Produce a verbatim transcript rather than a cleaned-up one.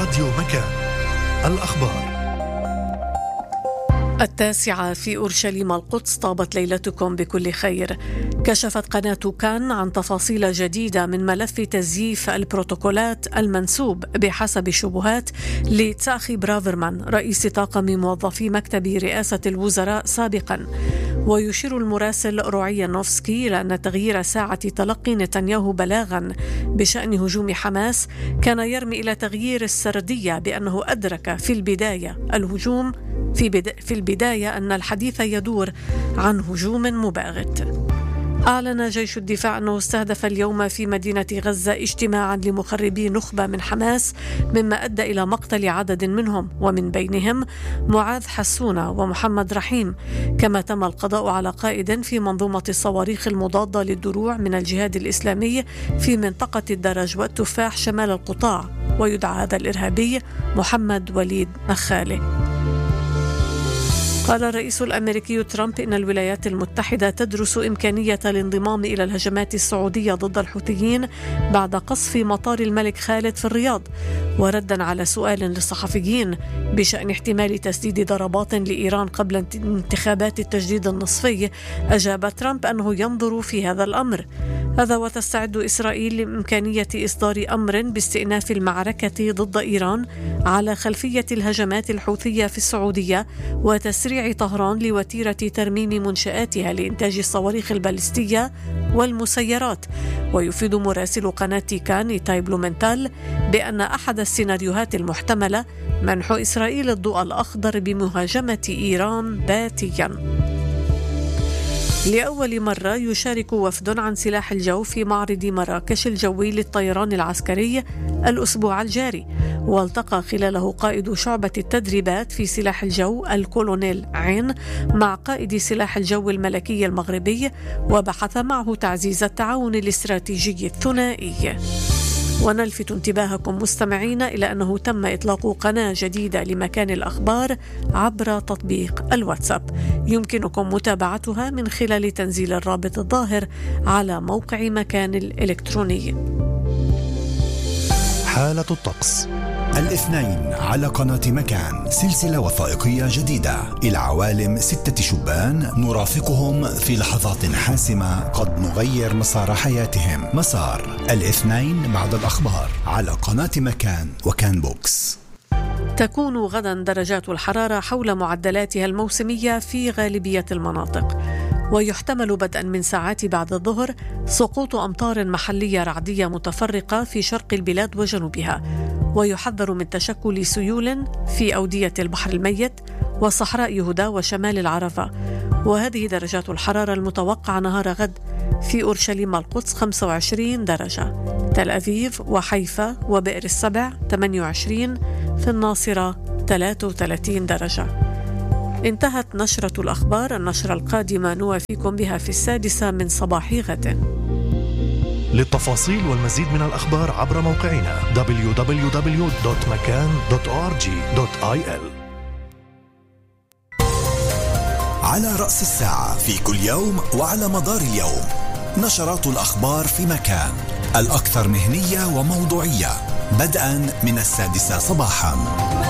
راديو مكان. الأخبار التاسعة في أورشليم القدس. طابت ليلتكم بكل خير. كشفت قناة كان عن تفاصيل جديدة من ملف تزييف البروتوكولات المنسوب بحسب الشبهات لتساخي برافرمان رئيس طاقم موظفي مكتب رئاسة الوزراء سابقا. ويشير المراسل روعي نوفسكي إلى أن تغيير ساعة تلقي نتنياهو بلاغا بشأن هجوم حماس كان يرمي إلى تغيير السردية بأنه أدرك في البداية الهجوم في, بدا في البداية أن الحديث يدور عن هجوم مباغت. أعلن جيش الدفاع أنه استهدف اليوم في مدينة غزة اجتماعا لمخربي نخبة من حماس، مما أدى إلى مقتل عدد منهم ومن بينهم معاذ حسونة ومحمد رحيم. كما تم القضاء على قائد في منظومة الصواريخ المضادة للدروع من الجهاد الإسلامي في منطقة الدرج والتفاح شمال القطاع، ويدعى هذا الإرهابي محمد وليد نخالي. قال الرئيس الأمريكي ترامب إن الولايات المتحدة تدرس إمكانية الانضمام إلى الهجمات السعودية ضد الحوثيين بعد قصف مطار الملك خالد في الرياض. وردا على سؤال للصحفيين بشأن احتمال تسديد ضربات لإيران قبل انتخابات التجديد النصفي، أجاب ترامب أنه ينظر في هذا الأمر. هذا وتستعد إسرائيل لإمكانية إصدار أمر باستئناف المعركة ضد إيران على خلفية الهجمات الحوثية في السعودية وتسريع طهران لوتيرة ترميم منشآتها لإنتاج الصواريخ البالستية والمسيرات. ويفيد مراسل قناة كان إيتاي بلومنتال بأن أحد السيناريوهات المحتملة منح إسرائيل الضوء الأخضر بمهاجمة إيران ذاتياً. لأول مرة يشارك وفد عن سلاح الجو في معرض مراكش الجوي للطيران العسكري الأسبوع الجاري، والتقى خلاله قائد شعبة التدريبات في سلاح الجو الكولونيل عين مع قائد سلاح الجو الملكي المغربي، وبحث معه تعزيز التعاون الاستراتيجي الثنائي. ونلفت انتباهكم مستمعين إلى أنه تم إطلاق قناة جديدة لمكان الأخبار عبر تطبيق الواتساب، يمكنكم متابعتها من خلال تنزيل الرابط الظاهر على موقع مكان الإلكتروني. حالة الطقس. الاثنين على قناة مكان سلسلة وثائقية جديدة إلى عوالم ستة شبان نرافقهم في لحظات حاسمة قد نغير مسار حياتهم. مسار الاثنين بعد الأخبار على قناة مكان وكان بوكس. تكون غدا درجات الحرارة حول معدلاتها الموسمية في غالبية المناطق، ويحتمل بدءا من ساعات بعد الظهر سقوط أمطار محلية رعدية متفرقة في شرق البلاد وجنوبها، ويحذر من تشكل سيول في أودية البحر الميت وصحراء يهودا وشمال العرفة. وهذه درجات الحرارة المتوقعة نهار غد: في أورشليم القدس خمسة وعشرين درجة، تل أبيب وحيفا وبئر السبع ثمانية وعشرين، في الناصرة ثلاثة وثلاثين درجة. انتهت نشرة الأخبار. النشرة القادمة نوافيكم بها في السادسة من صباح غد. للتفاصيل والمزيد من الأخبار عبر موقعنا دبليو دبليو دبليو دوت مكان دوت أو آر جي دوت آي إل. على رأس الساعة في كل يوم وعلى مدار اليوم نشرات الأخبار في مكان، الأكثر مهنية وموضوعية، بدءا من السادسة صباحا.